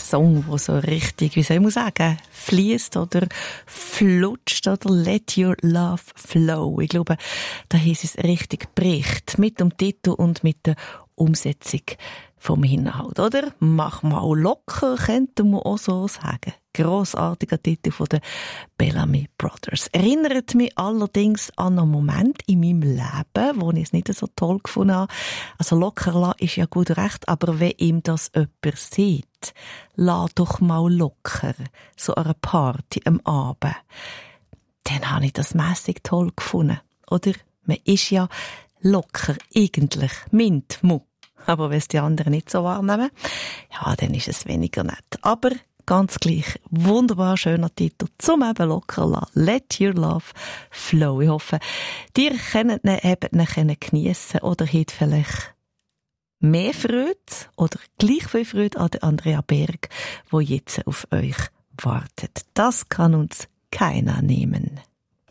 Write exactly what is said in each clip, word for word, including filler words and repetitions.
Song, der so richtig, wie soll man sagen, fließt oder flutscht oder Let Your Love Flow. Ich glaube, da heisst es richtig bricht. Mit dem Titel und mit der Umsetzung vom Inhalt, oder? Mach mal locker, könnte man auch so sagen. Grossartiger Titel von den Bellamy Brothers. Erinnert mich allerdings an einen Moment in meinem Leben, wo ich es nicht so toll gefunden habe. Also locker lassen ist ja gut recht, aber wenn ihm das jemand sieht, lass doch mal locker, so eine Party am Abend, dann habe ich das mässig toll gefunden. Oder? Man ist ja locker, eigentlich, mint, mu. Aber wenn es die anderen nicht so wahrnehmen, ja, dann ist es weniger nett. Aber ganz gleich, wunderbar schöner Titel zum eben locker lassen. Let Your Love Flow. Ich hoffe, ihr könnt ihn eben geniessen oder habt vielleicht mehr Freude oder gleich viel Freude an der Andrea Berg, die jetzt auf euch wartet. Das kann uns keiner nehmen.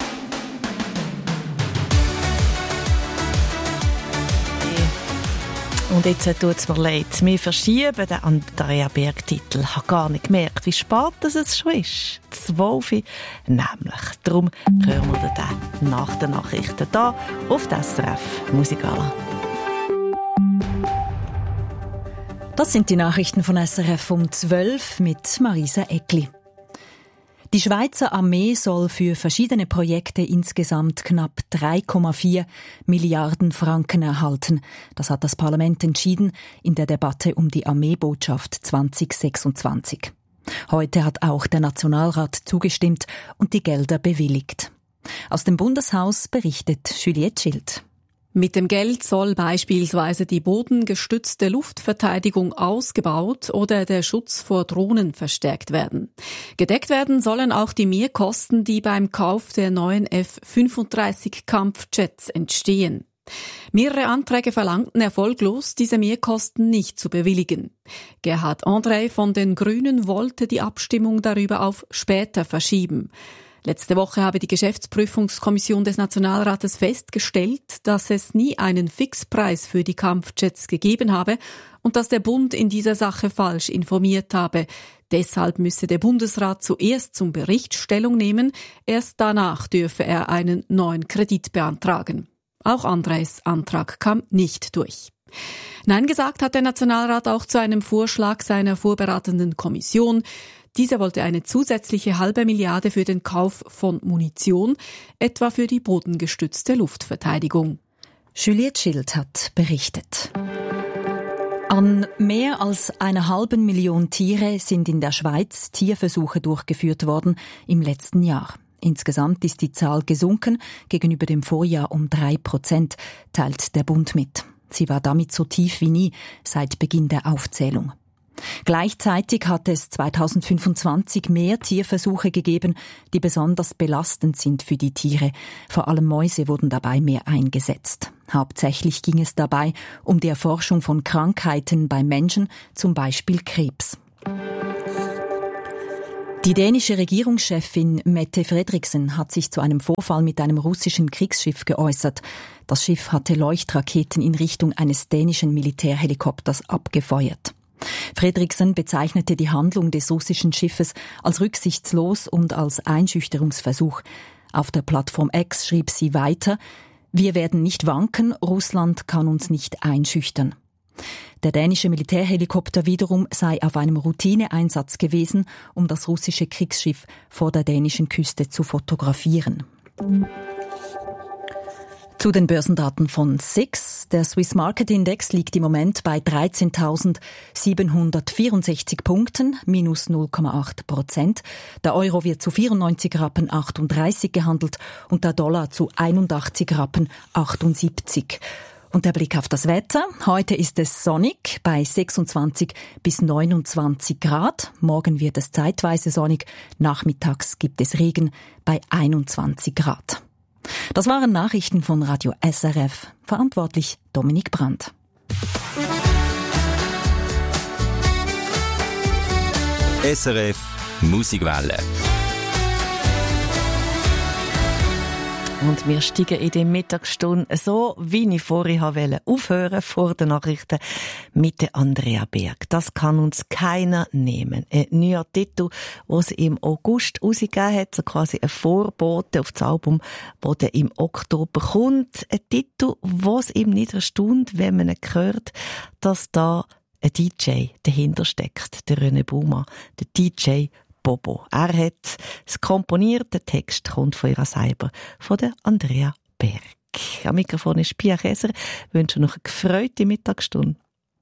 Und jetzt tut es mir leid. Wir verschieben den Andrea Berg-Titel. Ich habe gar nicht gemerkt, wie spät es schon ist. zwölf Uhr nämlich. Darum hören wir den nach den Nachrichten hier auf der S R F Musikala. Das sind die Nachrichten von S R F um zwölf mit Marisa Eckli. Die Schweizer Armee soll für verschiedene Projekte insgesamt knapp drei Komma vier Milliarden Franken erhalten. Das hat das Parlament entschieden in der Debatte um die Armeebotschaft zwanzig sechsundzwanzig. Heute hat auch der Nationalrat zugestimmt und die Gelder bewilligt. Aus dem Bundeshaus berichtet Juliette Schild. Mit dem Geld soll beispielsweise die bodengestützte Luftverteidigung ausgebaut oder der Schutz vor Drohnen verstärkt werden. Gedeckt werden sollen auch die Mehrkosten, die beim Kauf der neuen F fünfunddreißig Kampfjets entstehen. Mehrere Anträge verlangten erfolglos, diese Mehrkosten nicht zu bewilligen. Gerhard André von den Grünen wollte die Abstimmung darüber auf später verschieben. Letzte Woche habe die Geschäftsprüfungskommission des Nationalrates festgestellt, dass es nie einen Fixpreis für die Kampfjets gegeben habe und dass der Bund in dieser Sache falsch informiert habe. Deshalb müsse der Bundesrat zuerst zum Bericht Stellung nehmen, erst danach dürfe er einen neuen Kredit beantragen. Auch Andres Antrag kam nicht durch. Nein gesagt hat der Nationalrat auch zu einem Vorschlag seiner vorberatenden Kommission. Diese wollte eine zusätzliche halbe Milliarde für den Kauf von Munition, etwa für die bodengestützte Luftverteidigung. Juliette Schild hat berichtet. An mehr als einer halben Million Tiere sind in der Schweiz Tierversuche durchgeführt worden im letzten Jahr. Insgesamt ist die Zahl gesunken gegenüber dem Vorjahr um drei Prozent, teilt der Bund mit. Sie war damit so tief wie nie seit Beginn der Aufzählung. Gleichzeitig hat es zweitausendfünfundzwanzig mehr Tierversuche gegeben, die besonders belastend sind für die Tiere. Vor allem Mäuse wurden dabei mehr eingesetzt. Hauptsächlich ging es dabei um die Erforschung von Krankheiten bei Menschen, zum Beispiel Krebs. Die dänische Regierungschefin Mette Frederiksen hat sich zu einem Vorfall mit einem russischen Kriegsschiff geäußert. Das Schiff hatte Leuchtraketen in Richtung eines dänischen Militärhelikopters abgefeuert. Frederiksen bezeichnete die Handlung des russischen Schiffes als rücksichtslos und als Einschüchterungsversuch. Auf der Plattform X schrieb sie weiter: Wir werden nicht wanken, Russland kann uns nicht einschüchtern. Der dänische Militärhelikopter wiederum sei auf einem Routineeinsatz gewesen, um das russische Kriegsschiff vor der dänischen Küste zu fotografieren. Zu den Börsendaten von S I X. Der Swiss Market Index liegt im Moment bei dreizehntausendsiebenhundertvierundsechzig Punkten, minus null Komma acht Prozent. Der Euro wird zu vierundneunzig Rappen achtunddreißig gehandelt und der Dollar zu einundachtzig Rappen achtundsiebzig. Und der Blick auf das Wetter. Heute ist es sonnig bei sechsundzwanzig bis neunundzwanzig Grad. Morgen wird es zeitweise sonnig. Nachmittags gibt es Regen bei einundzwanzig Grad. Das waren Nachrichten von Radio S R F. Verantwortlich Dominik Brandt. S R F Musikwelle. Und wir steigen in die Mittagsstunde so, wie ich vorhin wollte, aufhören vor den Nachrichten mit der Andrea Berg. Das kann uns keiner nehmen. Ein neuer Titel, den sie im August rausgegeben hat, so quasi ein Vorbote auf das Album, das dann im Oktober kommt. Ein Titel, was ihm nicht erstaunt, wenn man hört, dass da ein D J dahinter steckt, der René Baumann, der D J Bobo. Er hat es komponiert, der Text kommt von ihrer selber, von der Andrea Berg. Am Mikrofon ist Pia Käser. Ich wünsche noch eine gefreute Mittagsstunde.